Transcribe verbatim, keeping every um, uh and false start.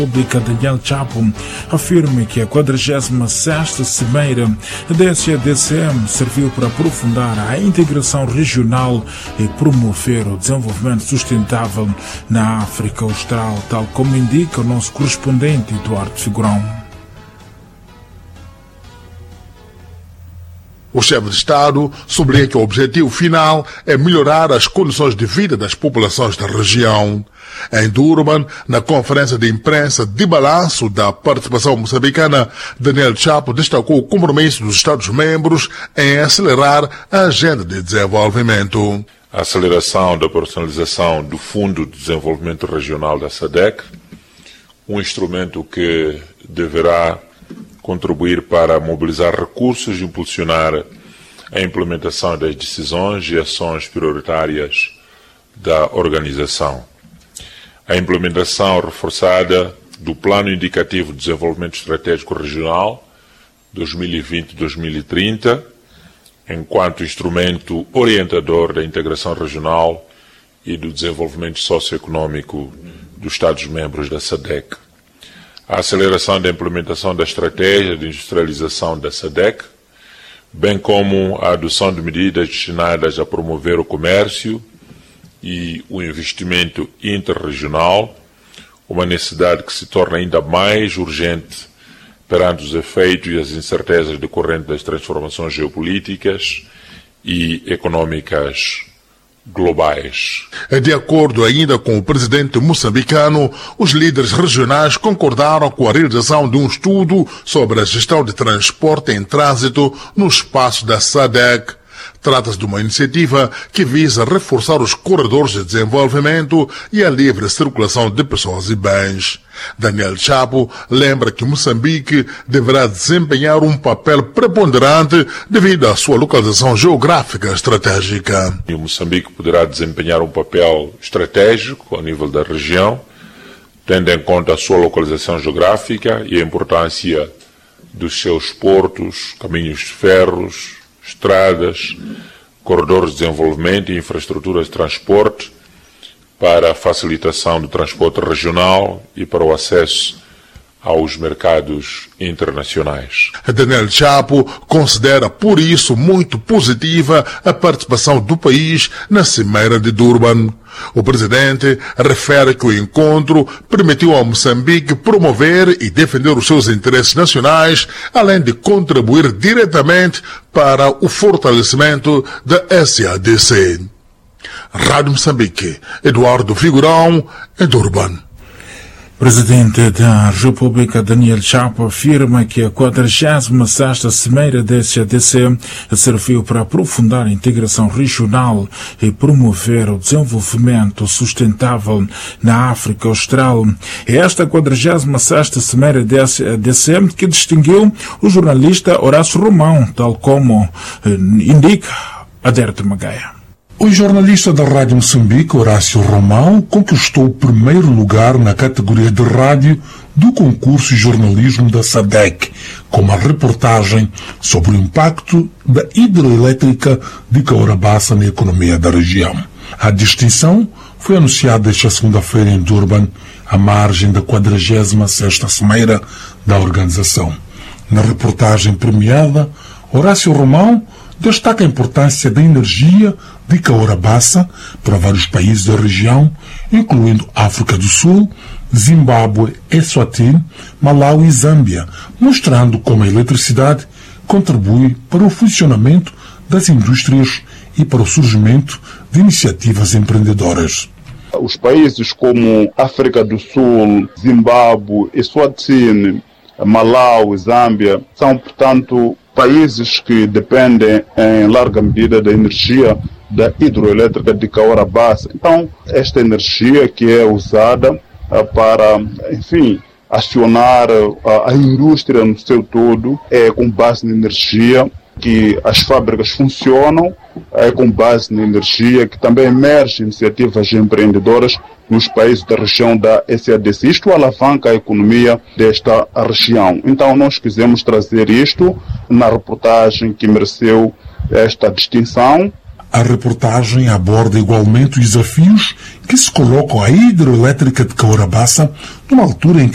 República Daniel Chapo afirma que a quadragésima sexta Cimeira da S A D C M serviu para aprofundar a integração regional e promover o desenvolvimento sustentável na África Austral, tal como indica o nosso correspondente Eduardo Figurão. O chefe de Estado sublinha que o objetivo final é melhorar as condições de vida das populações da região. Em Durban, na conferência de imprensa de balanço da participação moçambicana, Daniel Chapo destacou o compromisso dos Estados-membros em acelerar a agenda de desenvolvimento. A aceleração da operacionalização do Fundo de Desenvolvimento Regional da S A D C, um instrumento que deverá contribuir para mobilizar recursos e impulsionar a implementação das decisões e ações prioritárias da organização. A implementação reforçada do Plano Indicativo de Desenvolvimento Estratégico Regional dois mil e vinte a dois mil e trinta, enquanto instrumento orientador da integração regional e do desenvolvimento socioeconômico dos Estados-membros da S A D C. A aceleração da implementação da estratégia de industrialização da S A D C, bem como a adoção de medidas destinadas a promover o comércio e o investimento interregional, uma necessidade que se torna ainda mais urgente perante os efeitos e as incertezas decorrentes das transformações geopolíticas e econômicas globais. De acordo ainda com o presidente moçambicano, os líderes regionais concordaram com a realização de um estudo sobre a gestão de transporte em trânsito no espaço da S A D C. Trata-se de uma iniciativa que visa reforçar os corredores de desenvolvimento e a livre circulação de pessoas e bens. Daniel Chapo lembra que Moçambique deverá desempenhar um papel preponderante devido à sua localização geográfica estratégica. E o Moçambique poderá desempenhar um papel estratégico ao nível da região, tendo em conta a sua localização geográfica e a importância dos seus portos, caminhos de ferros, estradas, corredores de desenvolvimento e infraestruturas de transporte para a facilitação do transporte regional e para o acesso aos mercados internacionais. Daniel Chapo considera, por isso, muito positiva a participação do país na Cimeira de Durban. O presidente refere que o encontro permitiu a Moçambique promover e defender os seus interesses nacionais, além de contribuir diretamente para o fortalecimento da S A D C. Rádio Moçambique, Eduardo Figurão, em Durban. Presidente da República Daniel Chapo afirma que a quadragésima sexta Cimeira da S A D C serviu para aprofundar a integração regional e promover o desenvolvimento sustentável na África Austral. É esta quadragésima sexta Cimeira da S A D C que distinguiu o jornalista Horácio Romão, tal como indica Adérito Magaia. O jornalista da Rádio Moçambique, Horácio Romão, conquistou o primeiro lugar na categoria de rádio do concurso de jornalismo da S A D C, com uma reportagem sobre o impacto da hidroelétrica de Caurabaça na economia da região. A distinção foi anunciada esta segunda-feira em Durban, à margem da quadragésima sexta Cimeira da organização. Na reportagem premiada, Horácio Romão destaca a importância da energia de Caurabaça para vários países da região, incluindo África do Sul, Zimbábue, Eswatini, Malawi e Zâmbia, mostrando como a eletricidade contribui para o funcionamento das indústrias e para o surgimento de iniciativas empreendedoras. Os países como África do Sul, Zimbábue, Eswatini, Malawi, Zâmbia, são, portanto, países que dependem em larga medida da energia da hidroelétrica de Caurabaça. Então, esta energia que é usada uh, para, enfim, acionar uh, a indústria no seu todo é com base na energia que as fábricas funcionam, é com base na energia que também emergem iniciativas empreendedoras nos países da região da S A D C. Isto alavanca a economia desta região. Então, nós quisemos trazer isto na reportagem que mereceu esta distinção. A reportagem aborda igualmente os desafios que se colocam à hidroelétrica de Caurabaça numa altura em